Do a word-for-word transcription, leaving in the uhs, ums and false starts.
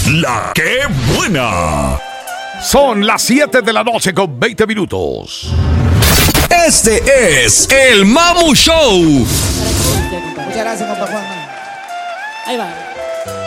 La que buena. Son las siete de la noche con veinte minutos. Este es el Mamu Show. Muchas gracias, compa Juan. Ahí va.